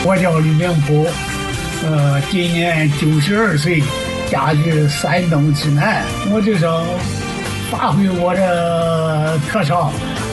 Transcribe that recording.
我叫李明普，今年92岁，家居山东济南。我就想发挥我的特长，